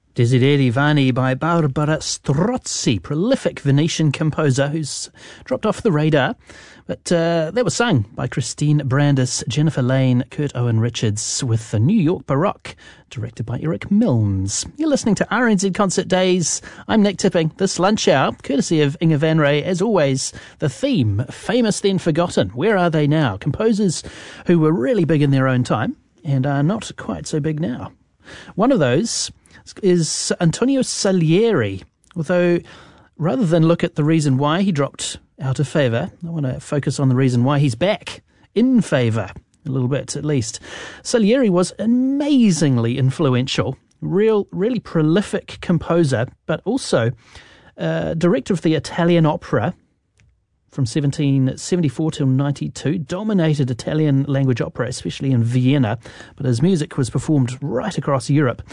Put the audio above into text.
Desideri Vani by Barbara Strozzi, prolific Venetian composer who's dropped off the radar. But that was sung by Christine Brandis, Jennifer Lane, Kurt Owen Richards with the New York Baroque, directed by Eric Milnes. You're listening to RNZ Concert Days. I'm Nick Tipping. This lunch hour, courtesy of Inga Van Ray, as always, the theme, famous then forgotten. Where are they now? Composers who were really big in their own time and are not quite so big now. One of those is Antonio Salieri, although rather than look at the reason why he dropped out of favour, I want to focus on the reason why he's back in favour, a little bit at least. Salieri was amazingly influential, really prolific composer, but also director of the Italian opera from 1774 till 92, dominated Italian language opera, especially in Vienna, but his music was performed right across Europe.